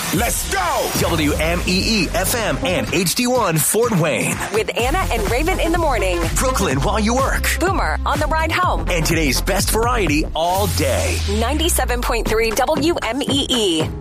Let's go! WMEE FM and HD1 Fort Wayne. With Anna and Raven in the morning. Brooklyn while you work. Boomer on the ride home. And today's best variety all day. 97.3 WMEE.